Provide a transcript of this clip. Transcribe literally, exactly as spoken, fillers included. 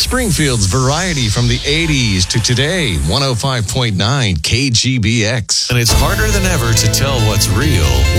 Springfield's variety from the eighties to today, one oh five point nine K G B X. And it's harder than ever to tell what's real